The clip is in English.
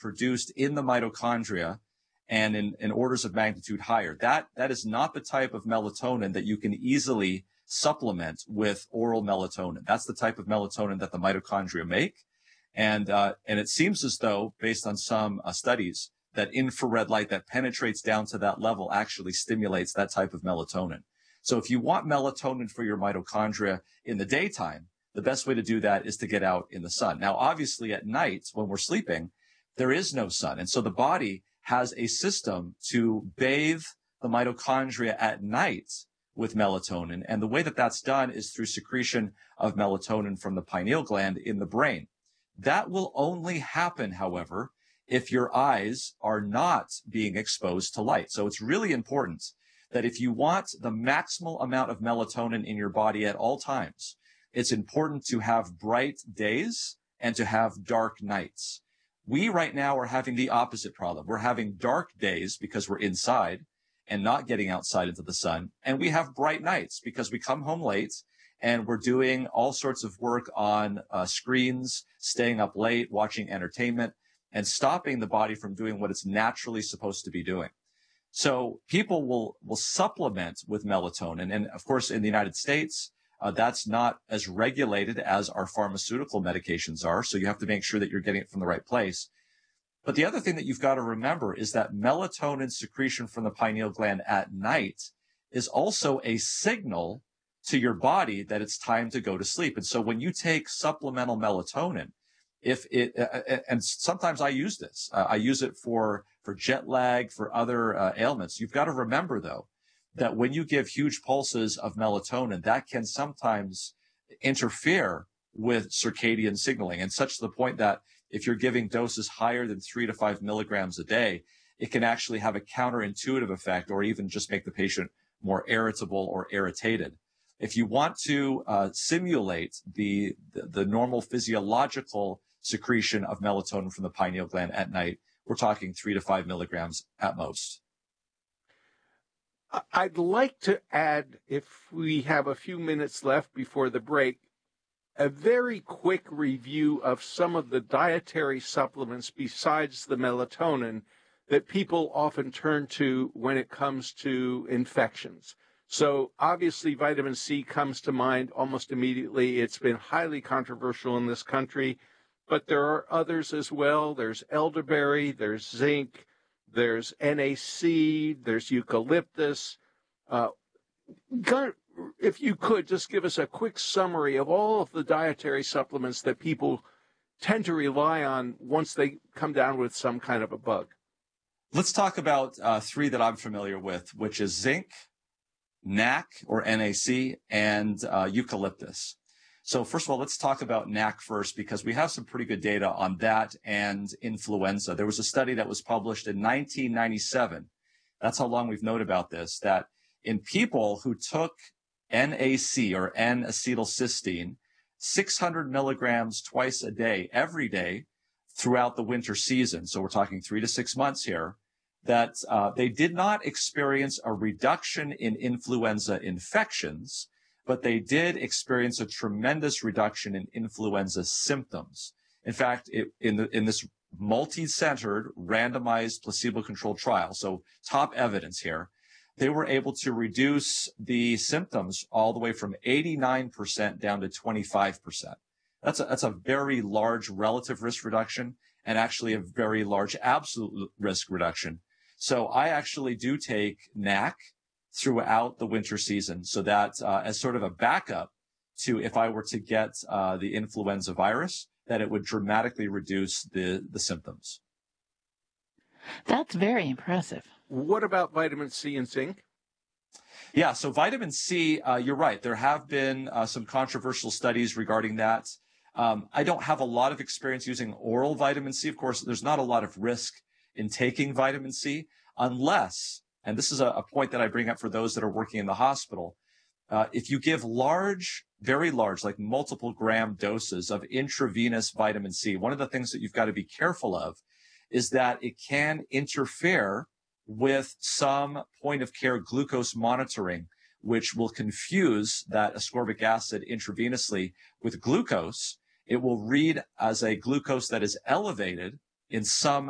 produced in the mitochondria and in orders of magnitude higher. That is not the type of melatonin that you can easily supplement with oral melatonin. That's the type of melatonin that the mitochondria make. And it seems as though, based on some studies, that infrared light that penetrates down to that level actually stimulates that type of melatonin. So if you want melatonin for your mitochondria in the daytime, the best way to do that is to get out in the sun. Now, obviously at night when we're sleeping, there is no sun. And so the body has a system to bathe the mitochondria at night with melatonin. And the way that that's done is through secretion of melatonin from the pineal gland in the brain. That will only happen, however, if your eyes are not being exposed to light. So it's really important that if you want the maximal amount of melatonin in your body at all times, it's important to have bright days and to have dark nights. We right now are having the opposite problem. We're having dark days because we're inside and not getting outside into the sun. And we have bright nights because we come home late and we're doing all sorts of work on screens, staying up late, watching entertainment, and stopping the body from doing what it's naturally supposed to be doing. So people will supplement with melatonin. And of course, in the United States, that's not as regulated as our pharmaceutical medications are. So you have to make sure that you're getting it from the right place. But the other thing that you've got to remember is that melatonin secretion from the pineal gland at night is also a signal to your body that it's time to go to sleep. And so when you take supplemental melatonin, and sometimes I use this, I use it for jet lag, for other ailments. You've got to remember, though, that when you give huge pulses of melatonin, that can sometimes interfere with circadian signaling, and such to the point that if you're giving doses higher than 3 to 5 milligrams a day, it can actually have a counterintuitive effect or even just make the patient more irritable or irritated. If you want to simulate the normal physiological secretion of melatonin from the pineal gland at night, we're talking 3 to 5 milligrams at most. I'd like to add, if we have a few minutes left before the break, a very quick review of some of the dietary supplements besides the melatonin that people often turn to when it comes to infections. So obviously vitamin C comes to mind almost immediately. It's been highly controversial in this country, but there are others as well. There's elderberry, there's zinc, there's NAC, there's eucalyptus. If you could just give us a quick summary of all of the dietary supplements that people tend to rely on once they come down with some kind of a bug. Let's talk about three that I'm familiar with, which is zinc, NAC or NAC, and eucalyptus. So first of all, let's talk about NAC first, because we have some pretty good data on that and influenza. There was a study that was published in 1997. That's how long we've known about this, that in people who took NAC or N-acetylcysteine, 600 milligrams twice a day, every day throughout the winter season, so we're talking 3 to 6 months here, that they did not experience a reduction in influenza infections, but they did experience a tremendous reduction in influenza symptoms. In fact, in this multi-centered, randomized, placebo-controlled trial, so top evidence here, they were able to reduce the symptoms all the way from 89% down to 25%. That's a very large relative risk reduction and actually a very large absolute risk reduction. So I actually do take NAC throughout the winter season, so that as sort of a backup to if I were to get the influenza virus, that it would dramatically reduce the symptoms. That's very impressive. What about vitamin C and zinc? Yeah, so vitamin C, you're right. There have been some controversial studies regarding that. I don't have a lot of experience using oral vitamin C. Of course, there's not a lot of risk in taking vitamin C unless, and this is a point that I bring up for those that are working in the hospital, if you give large, very large, like multiple gram doses of intravenous vitamin C, one of the things that you've got to be careful of is that it can interfere with some point of care glucose monitoring, which will confuse that ascorbic acid intravenously with glucose. It will read as a glucose that is elevated in some